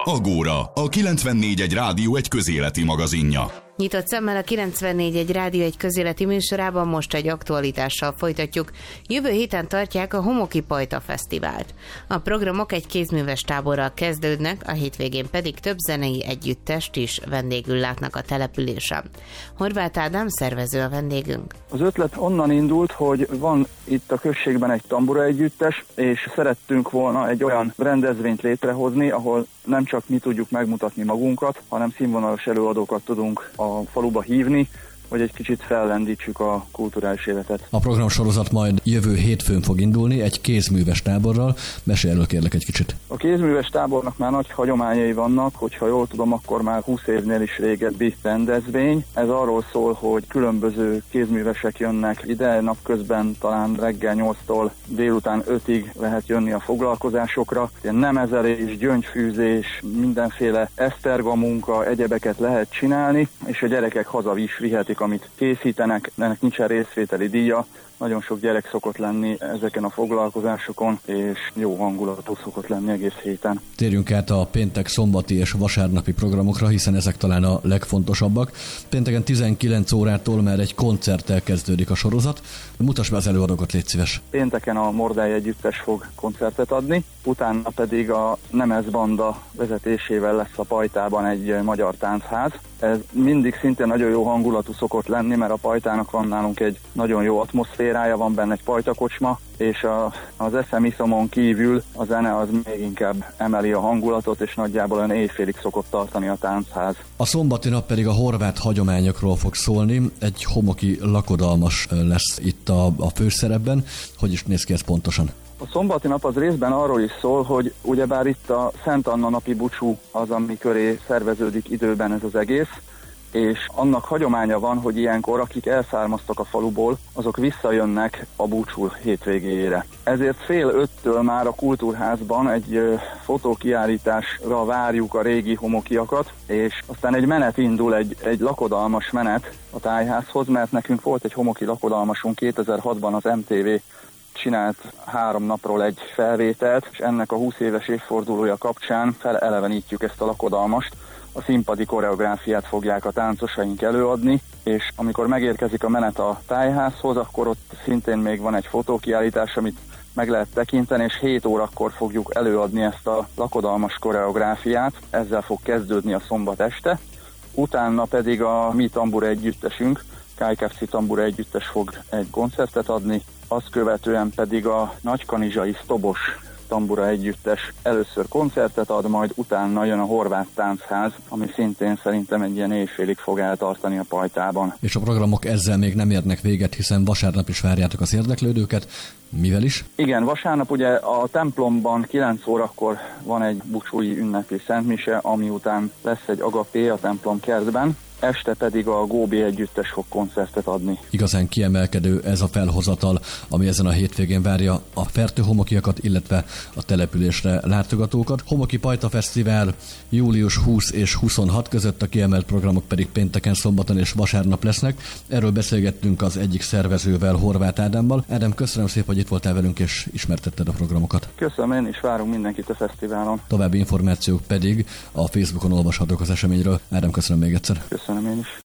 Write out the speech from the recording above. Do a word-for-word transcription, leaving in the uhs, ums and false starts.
Agóra, a kilencvennégy egy rádió egy közéleti magazinja. Nyitott szemmel a kilencvennégy egy rádió egy közéleti műsorában most egy aktualitással folytatjuk. Jövő héten tartják a Homoki Pajta Fesztivált. A programok egy kézműves táborral kezdődnek, a hétvégén pedig több zenei együttest is vendégül látnak a településen. Horváth Ádám szervező a vendégünk. Az ötlet onnan indult, hogy van itt a községben egy tambura együttes, és szerettünk volna egy olyan rendezvényt létrehozni, ahol nem csak mi tudjuk megmutatni magunkat, hanem színvonalas előadókat tudunk a faluba hívni, hogy egy kicsit fellendítsük a kulturális életet. A programsorozat majd jövő hétfőn fog indulni egy kézműves táborral. Mesélj erről kérlek egy kicsit. A kézműves tábornak már nagy hagyományai vannak, hogyha jól tudom, akkor már húsz évnél is régebbi rendezvény. Ez arról szól, hogy különböző kézművesek jönnek ide, napközben talán reggel nyolctól délután ötig lehet jönni a foglalkozásokra. Ilyen nemezelés, gyöngyfűzés, mindenféle eszterga munka, egyebeket lehet csinálni, és a gyerekek haza is vihetik, amit készítenek, ennek nincsen részvételi díja. Nagyon sok gyerek szokott lenni ezeken a foglalkozásokon, és jó hangulatú szokott lenni egész héten. Térjünk át a péntek, szombati és vasárnapi programokra, hiszen ezek talán a legfontosabbak. Pénteken tizenkilenc órától már egy koncerttel kezdődik a sorozat. Mutass be az előadókat, légy szíves. Pénteken a Mordály Együttes fog koncertet adni, utána pedig a Nemes Banda vezetésével lesz a Pajtában egy magyar táncház. Ez mindig szintén nagyon jó hangulatú szokott lenni, mert a Pajtának van nálunk egy nagyon jó atmoszférája, van benne egy pajtakocsma, és a, az eszem iszomon kívül a zene az még inkább emeli a hangulatot, és nagyjából olyan éjfélig szokott tartani a táncház. A szombati nap pedig a horvát hagyományokról fog szólni, egy homoki lakodalmas lesz itt a, a főszerepben. Hogy is néz ki ez pontosan? A szombati nap az részben arról is szól, hogy ugyebár itt a Szent Anna napi búcsú az, ami köré szerveződik időben ez az egész, és annak hagyománya van, hogy ilyenkor, akik elszármaztak a faluból, azok visszajönnek a búcsú hétvégéjére. Ezért fél öttől már a Kultúrházban egy ö, fotókiállításra várjuk a régi homokiakat, és aztán egy menet indul, egy, egy lakodalmas menet a tájházhoz, mert nekünk volt egy homoki lakodalmasunk kétezer-hatban az em té vé csinált három napról egy felvételt, és ennek a húsz éves évfordulója kapcsán felelevenítjük ezt a lakodalmast. A színpadi koreográfiát fogják a táncosaink előadni, és amikor megérkezik a menet a tájházhoz, akkor ott szintén még van egy fotókiállítás, amit meg lehet tekinteni, és hét órakor fogjuk előadni ezt a lakodalmas koreográfiát. Ezzel fog kezdődni a szombat este. Utána pedig a mi tambura együttesünk, ká ká ef cé tambura együttes fog egy koncertet adni, azt követően pedig a nagykanizsai Sztobos tambura együttes először koncertet ad, majd utána jön a horvát táncház, ami szintén szerintem egy ilyen éjfélig fog eltartani a Pajtában. És a programok ezzel még nem érnek véget, hiszen vasárnap is várjátok az érdeklődőket. Mivel is? Igen, vasárnap ugye a templomban kilenc órakor van egy búcsúi ünnepi szentmise, ami után lesz egy agapé a templom kertben. Este pedig a Góbi Együttes fog koncertet adni. Igazán kiemelkedő ez a felhozatal, ami ezen a hétvégén várja a fertőhomokiakat, illetve a településre látogatókat. Homoki Pajta Fesztivál július huszadika és huszonhatodika között, a kiemelt programok pedig pénteken, szombaton és vasárnap lesznek. Erről beszélgettünk az egyik szervezővel, Horváth Ádámmal. Ádám, köszönöm szépen, hogy itt voltál velünk és ismertetted a programokat. Köszönöm, én is várunk mindenkit a fesztiválon. További információk pedig a Facebookon olvashatók az eseményről. Ádám, köszönöm még egyszer. Köszönöm én is.